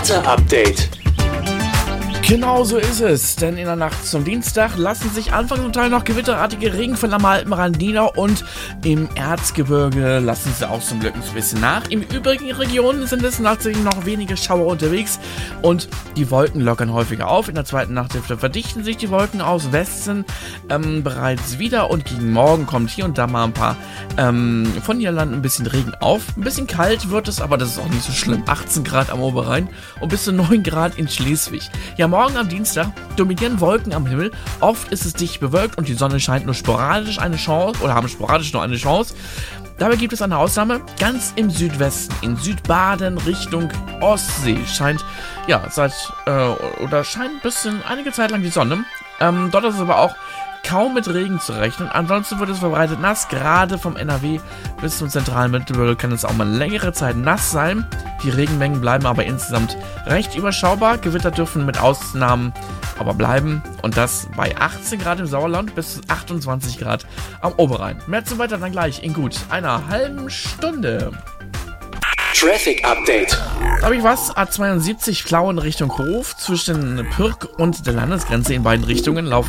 Wetter-Update. Genau so ist es, denn in der Nacht zum Dienstag lassen sich anfangs zum Teil noch gewitterartige Regenfälle am Alpenrand nieder und im Erzgebirge lassen sie auch zum Glück ein bisschen nach. Im übrigen Regionen sind es tatsächlich noch wenige Schauer unterwegs und die Wolken lockern häufiger auf. In der zweiten Nachthälfte verdichten sich die Wolken aus Westen bereits wieder und gegen Morgen kommt hier und da mal ein paar von Niederlanden ein bisschen Regen auf. Ein bisschen kalt wird es, aber das ist auch nicht so schlimm. 18 Grad am Oberrhein und bis zu 9 Grad in Schleswig. Ja, morgen am Dienstag dominieren Wolken am Himmel. Oft ist es dicht bewölkt und die Sonne scheint nur sporadisch eine Chance oder haben sporadisch nur eine Chance. Dabei gibt es eine Ausnahme. Ganz im Südwesten, in Südbaden Richtung Ostsee scheint scheint ein bisschen einige Zeit lang die Sonne. Dort ist es aber auch kaum mit Regen zu rechnen. Ansonsten wird es verbreitet nass. Gerade vom NRW bis zum zentralen Mittelgebirge kann es auch mal längere Zeit nass sein. Die Regenmengen bleiben aber insgesamt recht überschaubar. Gewitter dürfen mit Ausnahmen aber bleiben. Und das bei 18 Grad im Sauerland bis 28 Grad am Oberrhein. Mehr zum Wetter dann gleich in gut einer halben Stunde. Traffic Update. Habe ich was? A72 Plauen Richtung Hof zwischen Pürg und der Landesgrenze in beiden Richtungen laufen